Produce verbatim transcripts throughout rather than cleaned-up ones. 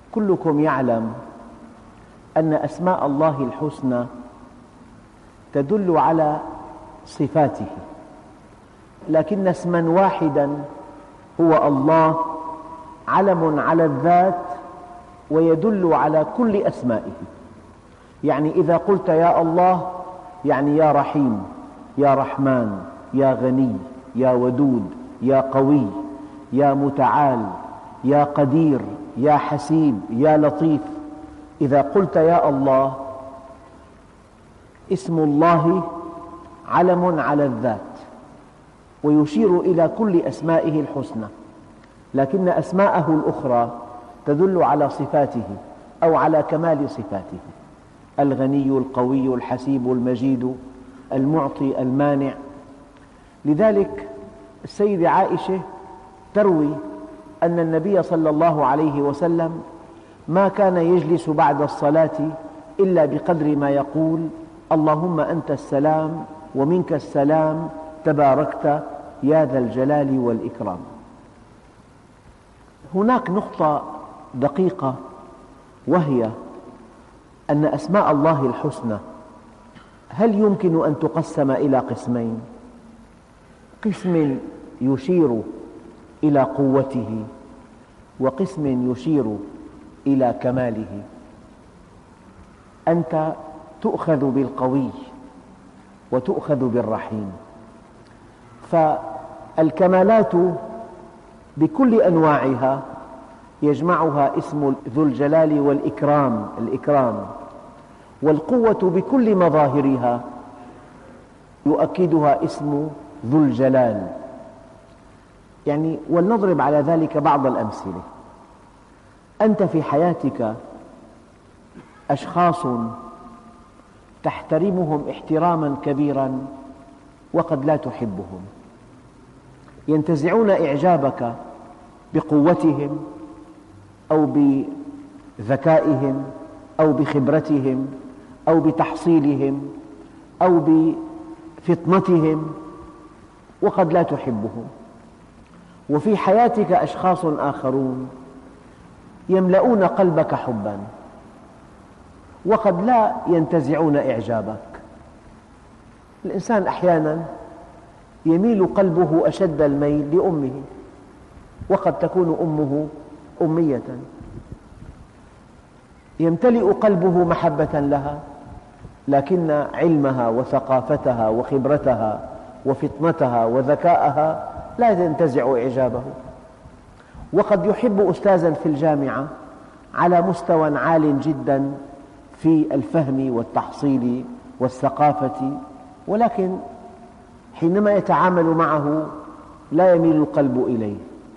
كلكم يعلم أن أسماء الله الحسنى تدل على صفاته، لكن اسما واحدا هو الله علم على الذات ويدل على كل أسمائه. يعني إذا قلت يا الله يعني يا رحيم، يا رحمن، يا غني، يا ودود، يا قوي، يا متعال، يا قدير، يا حسيب، يا لطيف. إذا قلت يا الله، اسم الله علم على الذات ويشير إلى كل أسمائه الحسنى، لكن أسماءه الأخرى تدل على صفاته أو على كمال صفاته: الغني، القوي، الحسيب، المجيد، المعطي، المانع. لذلك السيدة عائشة تروي أن النبي صلى الله عليه وسلم ما كان يجلس بعد الصلاة إلا بقدر ما يقول: اللهم أنت السلام ومنك السلام تباركت يا ذا الجلال والإكرام. هناك نقطة دقيقة، وهي أن أسماء الله الحسنى هل يمكن أن تقسم إلى قسمين؟ قسم يشير إلى قوته، وقسم يشير إلى كماله. أنت تؤخذ بالقوي وتؤخذ بالرحيم، فالكمالات بكل أنواعها يجمعها اسم ذو الجلال والإكرام، الإكرام، والقوة بكل مظاهرها يؤكدها اسم ذو الجلال. يعني ولنضرب على ذلك بعض الأمثلة. أنت في حياتك أشخاص تحترمهم احتراما كبيرا وقد لا تحبهم، ينتزعون إعجابك بقوتهم أو بذكائهم أو بخبرتهم أو بتحصيلهم أو بفطنتهم، وقد لا تحبهم. وفي حياتك أشخاص آخرون يملؤون قلبك حبا وقد لا ينتزعون إعجابك. الإنسان أحيانا يميل قلبه أشد الميل لأمه، وقد تكون أمه أمية، يمتلئ قلبه محبة لها، لكن علمها وثقافتها وخبرتها وفطنتها وذكاءها لا تنتزع إعجابه. وقد يحب أستاذا في الجامعة على مستوى عال جدا في الفهم والتحصيل والثقافة، ولكن حينما يتعامل معه لا يميل القلب إليه.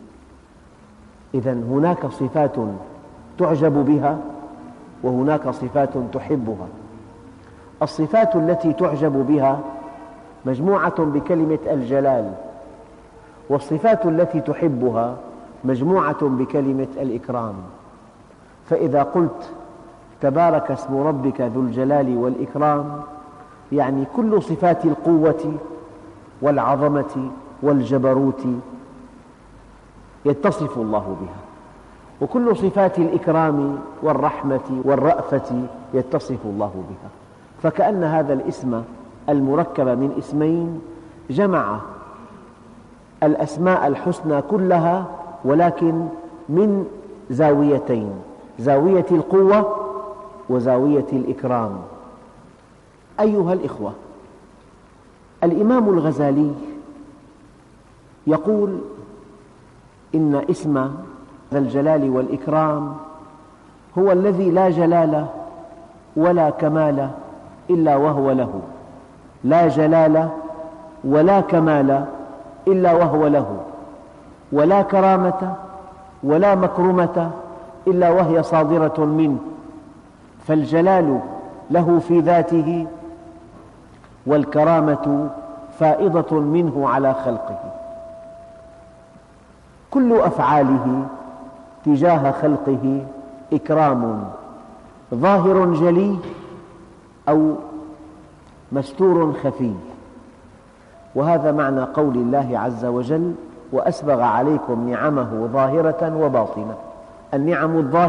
إذن هناك صفات تعجب بها وهناك صفات تحبها. الصفات التي تعجب بها مجموعة بكلمة الجلال، والصفات التي تحبها مجموعة بكلمة الإكرام. فإذا قلت تبارك اسم ربك ذو الجلال والإكرام، يعني كل صفات القوة والعظمة والجبروت يتصف الله بها، وكل صفات الإكرام والرحمة والرأفة يتصف الله بها. فكأن هذا الاسم المركب من اسمين جمع الأسماء الحسنى كلها، ولكن من زاويتين: زاوية القوة وزاوية الإكرام. أيها الإخوة، الإمام الغزالي يقول إن اسم ذا الجلال والإكرام هو الذي لا جلال ولا كمال إلا وهو له، لا جلال ولا كمال إلا وهو له، ولا كرامة ولا مكرمة إلا وهي صادرة منه، فالجلال له في ذاته، والكرامة فائضة منه على خلقه. كل أفعاله تجاه خلقه إكرام ظاهر جلي أو مستور خفي. وهذا معنى قول الله عز وجل: وأسبغ عليكم نعمه ظاهرة وباطنة. النعم الظاهرة